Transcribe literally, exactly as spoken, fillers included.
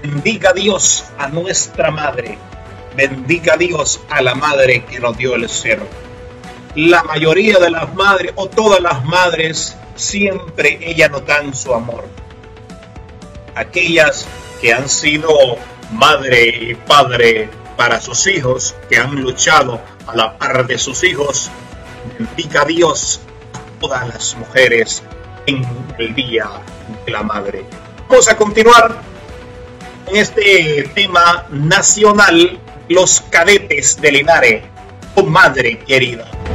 Bendiga Dios a nuestra madre. Bendiga Dios a la madre que nos dio el ser. La mayoría de las madres o todas las madres siempre ellas nos dan su amor. Aquellas que han sido madre y padre para sus hijos, que han luchado a la par de sus hijos, bendiga Dios a todas las mujeres en el Día de la Madre. Vamos a continuar con este tema nacional, los cadetes de Linares, oh madre querida.